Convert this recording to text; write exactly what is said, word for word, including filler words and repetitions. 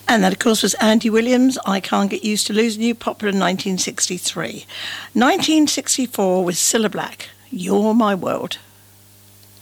And that, of course, was Andy Williams, I Can't Get Used to Losing You, popular in nineteen sixty-three. nineteen sixty-four with Cilla Black, You're My World.